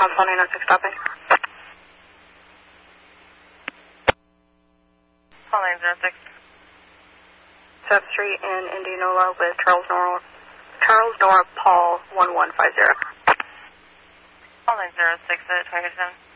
Call 906 stopping. Call 906. South Street in Indianola with Charles Nora Paul 1150. Call 906 at 27.